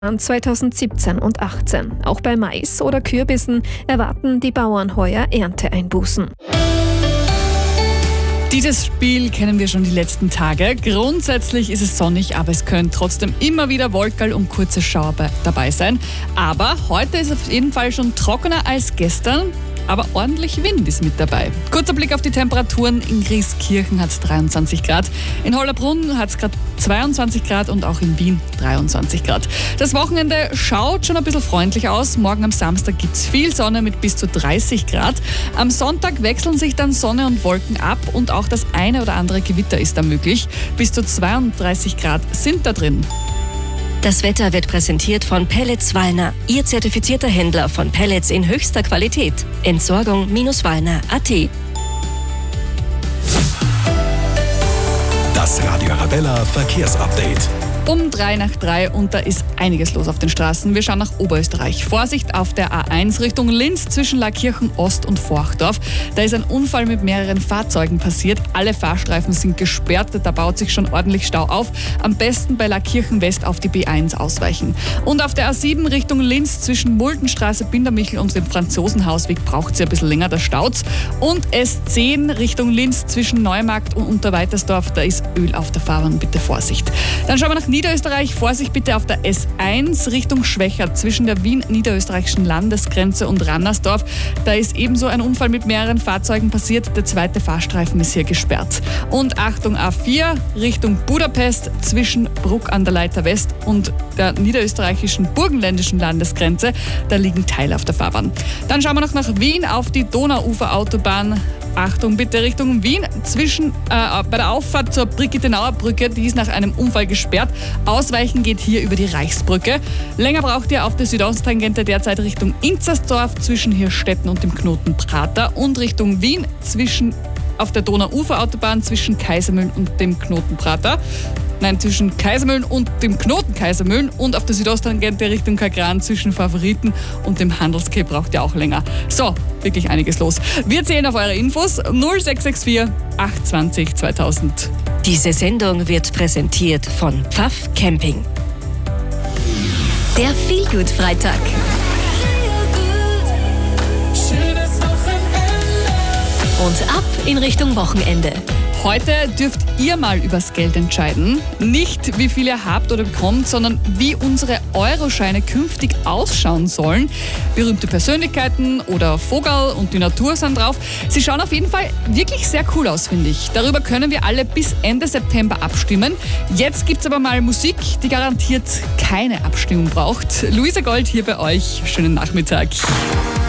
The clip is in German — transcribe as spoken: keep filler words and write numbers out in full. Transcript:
zweitausendsiebzehn und achtzehn. Auch bei Mais oder Kürbissen erwarten die Bauern heuer Ernteeinbußen. Dieses Spiel kennen wir schon die letzten Tage. Grundsätzlich ist es sonnig, aber es können trotzdem immer wieder Wolkerl und kurze Schauer dabei sein. Aber heute ist es auf jeden Fall schon trockener als gestern. Aber ordentlich Wind ist mit dabei. Kurzer Blick auf die Temperaturen. In Grieskirchen hat es dreiundzwanzig Grad. In Hollabrunn hat es gerade zweiundzwanzig Grad und auch in Wien dreiundzwanzig Grad. Das Wochenende schaut schon ein bisschen freundlich aus. Morgen am Samstag gibt es viel Sonne mit bis zu dreißig Grad. Am Sonntag wechseln sich dann Sonne und Wolken ab und auch das eine oder andere Gewitter ist da möglich. Bis zu zweiunddreißig Grad sind da drin. Das Wetter wird präsentiert von Pellets Wallner, Ihr zertifizierter Händler von Pellets in höchster Qualität. Entsorgung-wallner punkt at. Das Radio Arabella Verkehrsupdate. Um drei nach drei und da ist einiges los auf den Straßen. Wir schauen nach Oberösterreich. Vorsicht auf der A eins Richtung Linz zwischen Laakirchen Ost und Forchdorf. Da ist ein Unfall mit mehreren Fahrzeugen passiert. Alle Fahrstreifen sind gesperrt. Da baut sich schon ordentlich Stau auf. Am besten bei Laakirchen West auf die B eins ausweichen. Und auf der A sieben Richtung Linz zwischen Muldenstraße, Bindermichel und dem Franzosenhausweg braucht es ein bisschen länger, da staut's. Und S zehn Richtung Linz zwischen Neumarkt und Unterweitersdorf. Da ist Öl auf der Fahrbahn. Bitte Vorsicht. Dann schauen wir nach Niederösterreich. Vorsicht bitte auf der S eins Richtung Schwächert zwischen der Wien-Niederösterreichischen Landesgrenze und Rannersdorf. Da ist ebenso ein Unfall mit mehreren Fahrzeugen passiert. Der zweite Fahrstreifen ist hier gesperrt. Und Achtung, A vier Richtung Budapest zwischen Bruck an der Leiter West und der niederösterreichischen burgenländischen Landesgrenze. Da liegen Teile auf der Fahrbahn. Dann schauen wir noch nach Wien auf die Donauuferautobahn. Achtung bitte Richtung Wien, zwischen, äh, bei der Auffahrt zur Brigittenauer Brücke, die ist nach einem Unfall gesperrt. Ausweichen geht hier über die Reichsbrücke. Länger braucht ihr auf der Südosttangente derzeit Richtung Inzersdorf zwischen Hirstetten und dem Knoten Prater und Richtung Wien zwischen auf der Donauuferautobahn zwischen Kaisermühlen und dem Knoten Prater. Nein, zwischen Kaisermühlen und dem Knoten Kaisermühlen und auf der Südosttangente Richtung Kagran zwischen Favoriten und dem Handelsquai braucht ihr auch länger. So, wirklich einiges los. Wir zählen auf eure Infos null sechs sechs vier acht zwei null zweitausend. Diese Sendung wird präsentiert von Pfaff Camping. Der Feelgood-Freitag. Und ab in Richtung Wochenende. Heute dürft ihr mal übers Geld entscheiden. Nicht, wie viel ihr habt oder bekommt, sondern wie unsere Euroscheine künftig ausschauen sollen. Berühmte Persönlichkeiten oder Vogel und die Natur sind drauf. Sie schauen auf jeden Fall wirklich sehr cool aus, finde ich. Darüber können wir alle bis Ende September abstimmen. Jetzt gibt's aber mal Musik, die garantiert keine Abstimmung braucht. Luisa Gold hier bei euch. Schönen Nachmittag.